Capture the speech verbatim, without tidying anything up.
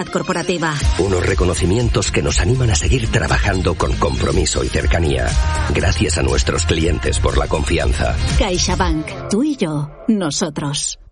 corporativa. Unos reconocimientos que nos animan a seguir trabajando con compromiso y cercanía. Gracias a nuestros clientes por la confianza. CaixaBank. Tú y yo. Nosotros.